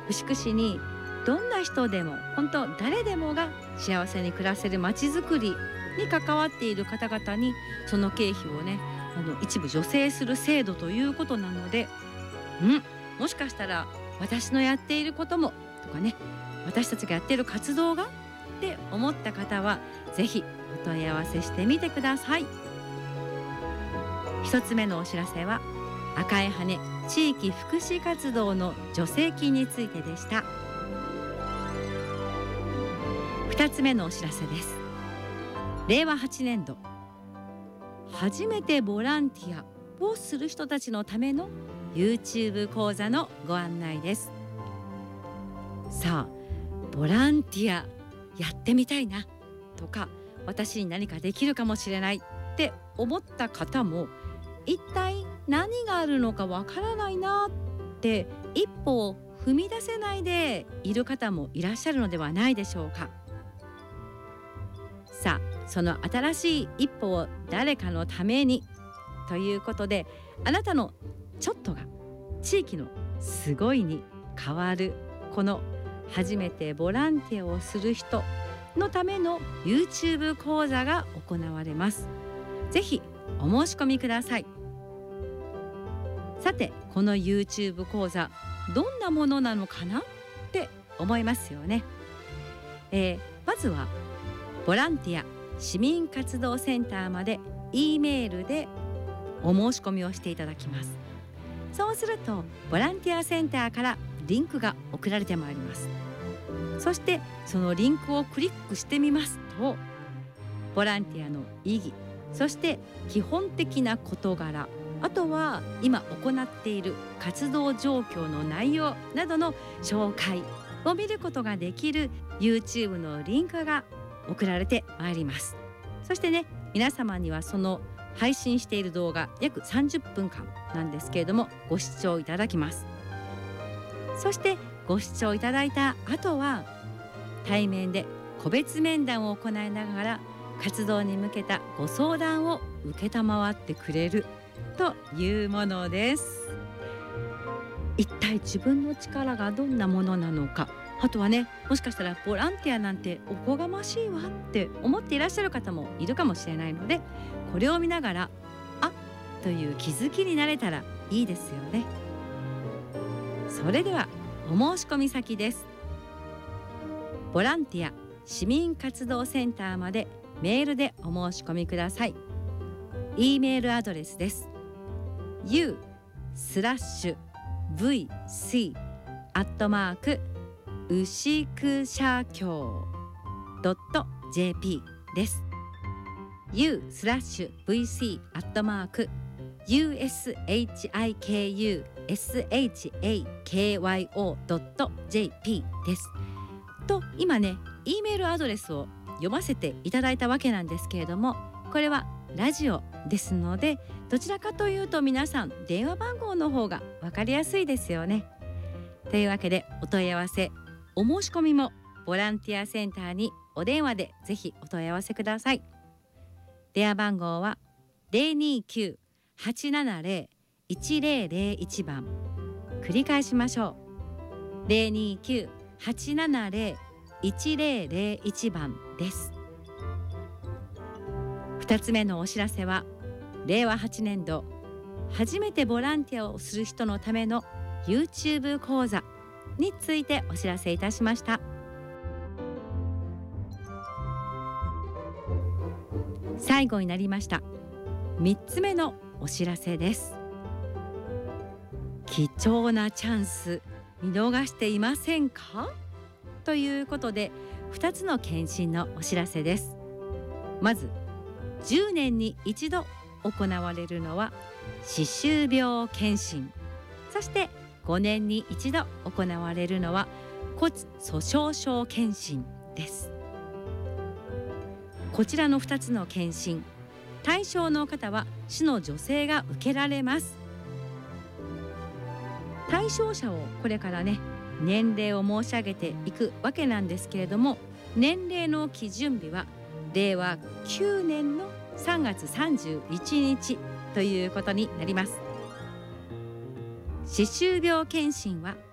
牛久市にどんな人でも本当誰でもが幸せに暮らせるまちづくりに関わっている方々にその経費をね一部助成する制度ということなので、もしかしたら私のやっていることもとかね、私たちがやっている活動がって思った方はぜひお問い合わせしてみてください。一つ目のお知らせは赤い羽地域福祉活動の助成金についてでした。二つ目のお知らせです。令和8年度初めてボランティアをする人たちのための YouTube 講座のご案内です。さあボランティアやってみたいなとか、私に何かできるかもしれないって思った方も、一体何があるのかわからないなって一歩を踏み出せないでいる方もいらっしゃるのではないでしょうか。さあその新しい一歩を誰かのためにということで、あなたのちょっとが地域のすごいに変わるこの初めてボランティアをする人のための YouTube 講座が行われます。ぜひお申し込みください。さてこの YouTube 講座どんなものなのかなって思いますよね。まずはボランティア市民活動センターまで E メールでお申し込みをしていただきます。そうするとボランティアセンターからリンクが送られてまいります。そしてそのリンクをクリックしてみますと、ボランティアの意義、そして基本的な事柄、あとは今行っている活動状況の内容などの紹介を見ることができる YouTube のリンクが送られてまいります。そしてね、皆様にはその配信している動画約30分間なんですけれどもご視聴いただきます。そしてご視聴いただいた後は対面で個別面談を行いながら活動に向けたご相談を承ってくれるというものです。一体自分の力がどんなものなのか、あとはね、もしかしたらボランティアなんておこがましいわって思っていらっしゃる方もいるかもしれないので、これを見ながらあという気づきになれたらいいですよね。それではお申し込み先です。ボランティア市民活動センターまでメールでお申し込みください。 E メールアドレスです。 u/vc@ 牛久社協 .jp です。 u/vc@ushikusakyo.jp ですと、今ね E メールアドレスを読ませていただいたわけなんですけれども、これはラジオですので、どちらかというと皆さん電話番号の方が分かりやすいですよね。というわけでお問い合わせ、お申し込みもボランティアセンターにお電話でぜひお問い合わせください。電話番号は 029-870-1001 番。繰り返しましょう。 029-870-1001 番です。2つ目のお知らせは、令和8年度初めてボランティアをする人のための YouTube 講座についてお知らせいたしました。最後になりました。3つ目のお知らせです。貴重なチャンス見逃していませんか？ということで2つの検診のお知らせです。まず10年に一度行われるのは歯周病検診、そして5年に一度行われるのは骨粗しょう症検診です。こちらの2つの検診、対象の方は市の助成が受けられます。対象者をこれからね、年齢を申し上げていくわけなんですけれども、年齢の基準日は令和9年の3月31日ということになります。歯周病検診は